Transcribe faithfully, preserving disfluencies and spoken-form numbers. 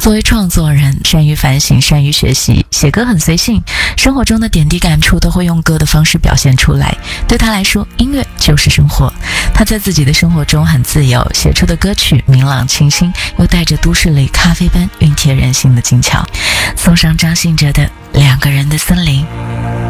作为创作人，善于反省，善于学习，写歌很随性，生活中的点滴感触都会用歌的方式表现出来。对他来说，音乐就是生活。他在自己的生活中很自由，写出的歌曲明朗清新，又带着都市里咖啡般熨贴人心的精巧。送上张信哲的《两个人的森林》。